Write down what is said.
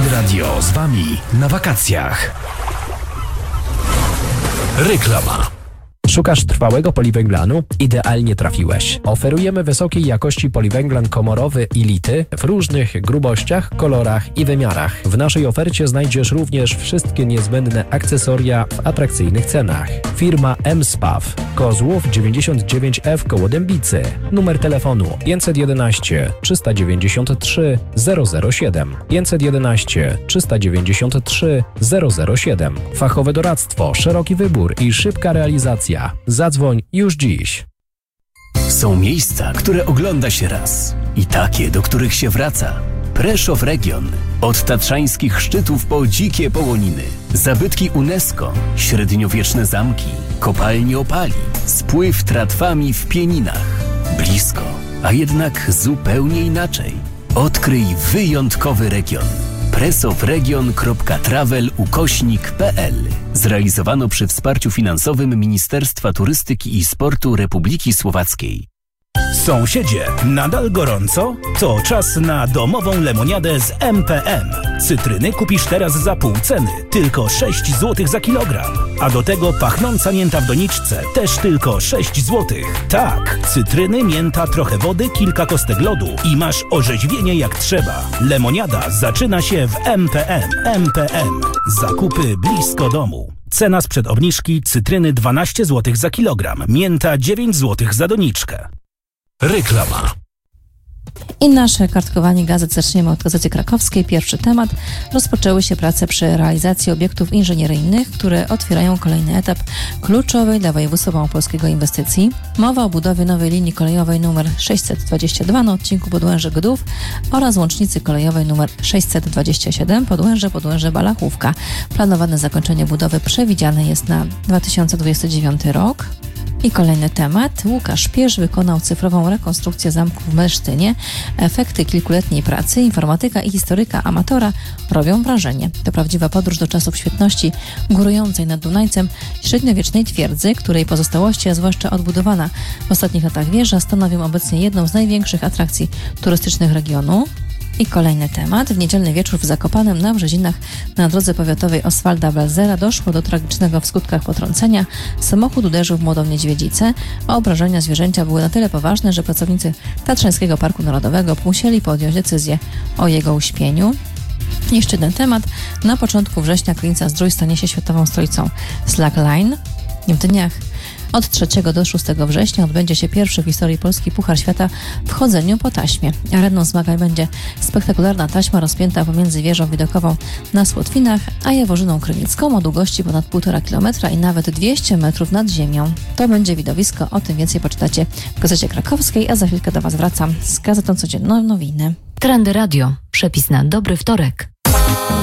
Trendy Radio z Wami na wakacjach. Reklama. Szukasz trwałego poliwęglanu? Idealnie trafiłeś. Oferujemy wysokiej jakości poliwęglan komorowy i lity w różnych grubościach, kolorach i wymiarach. W naszej ofercie znajdziesz również wszystkie niezbędne akcesoria w atrakcyjnych cenach. Firma M-Spaw, Kozłów 99F koło Dębicy. Numer telefonu 511 393 007. 511 393 007. Fachowe doradztwo, szeroki wybór i szybka realizacja. Zadzwoń już dziś. Są miejsca, które ogląda się raz i takie, do których się wraca. Preszów Region. Od tatrzańskich szczytów po dzikie połoniny. Zabytki UNESCO, średniowieczne zamki, kopalnie opali, spływ tratwami w Pieninach. Blisko, a jednak zupełnie inaczej. Odkryj wyjątkowy region. presofregion.travel/pl. Zrealizowano przy wsparciu finansowym Ministerstwa Turystyki i Sportu Republiki Słowackiej. Sąsiedzie, nadal gorąco? To czas na domową lemoniadę z MPM. Cytryny kupisz teraz za pół ceny, tylko 6 zł za kilogram. A do tego pachnąca mięta w doniczce, też tylko 6 zł. Tak, cytryny, mięta, trochę wody, kilka kostek lodu i masz orzeźwienie jak trzeba. Lemoniada zaczyna się w MPM. MPM. Zakupy blisko domu. Cena sprzed obniżki: cytryny 12 zł za kilogram, mięta 9 zł za doniczkę. Reklama. I nasze kartkowanie gazet zaczniemy od Gazety Krakowskiej. Pierwszy temat. Rozpoczęły się prace przy realizacji obiektów inżynieryjnych, które otwierają kolejny etap kluczowej dla województwa małopolskiego inwestycji. Mowa o budowie nowej linii kolejowej nr 622 na odcinku Podłęże-Gdów oraz łącznicy kolejowej nr 627 Podłęże-Balachówka. Planowane zakończenie budowy przewidziane jest na 2029 rok. I kolejny temat. Łukasz Pierz wykonał cyfrową rekonstrukcję zamku w Melsztynie. Efekty kilkuletniej pracy informatyka i historyka amatora robią wrażenie. To prawdziwa podróż do czasów świetności górującej nad Dunajcem średniowiecznej twierdzy, której pozostałości, a zwłaszcza odbudowana w ostatnich latach wieża, stanowią obecnie jedną z największych atrakcji turystycznych regionu. I kolejny temat. W niedzielny wieczór w Zakopanem na Brzezinach na drodze powiatowej Oswalda Belzera doszło do tragicznego w skutkach potrącenia. Samochód uderzył w młodą niedźwiedzicę, a obrażenia zwierzęcia były na tyle poważne, że pracownicy Tatrzańskiego Parku Narodowego musieli podjąć decyzję o jego uśpieniu. Jeszcze jeden temat. Na początku września Krynica-Zdrój stanie się światową stolicą slackline. W dniach od 3 do 6 września odbędzie się pierwszy w historii Polski Puchar Świata w chodzeniu po taśmie. Areną zmagań będzie spektakularna taśma rozpięta pomiędzy wieżą widokową na Słotwinach, a Jaworzyną Krynicką o długości ponad 1,5 kilometra i nawet 200 metrów nad ziemią. To będzie widowisko, o tym więcej poczytacie w Gazecie Krakowskiej, a za chwilkę do Was wracam z Gazetą Codzienną Nowiny. Trendy Radio. Przepis na dobry wtorek.